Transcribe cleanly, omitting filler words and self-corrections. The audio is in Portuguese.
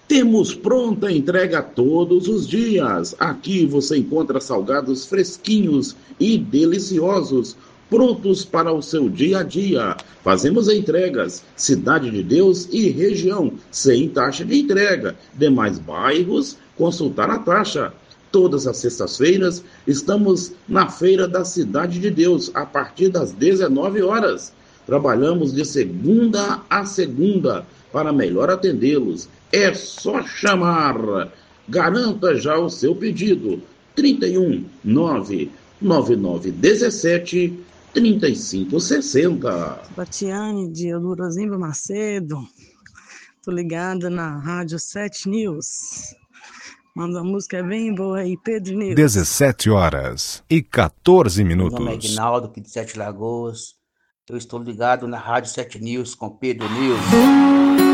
Temos pronta entrega todos os dias. Aqui você encontra salgados fresquinhos e deliciosos, prontos para o seu dia a dia. Fazemos entregas, Cidade de Deus e região, sem taxa de entrega. Demais bairros, consultar a taxa. Todas as sextas-feiras estamos na Feira da Cidade de Deus, a partir das 19 horas. Trabalhamos de segunda a segunda para melhor atendê-los. É só chamar. Garanta já o seu pedido. 31 99917 3560. Batiane de Eudorozimba Macedo. Tô ligada na Rádio 7 News. Manda a música bem boa aí, Pedro News. 17h14. Meu nome é Aguinaldo, aqui de Sete Lagoas. Eu estou ligado na Rádio 7 News com Pedro News.